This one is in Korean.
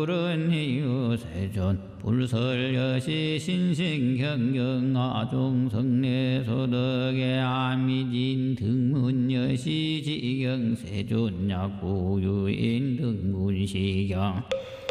불은희유 세존 불설여시 신신경경아종성례 소덕의 아미진 등문여시 지경 세존약고유인 등문시경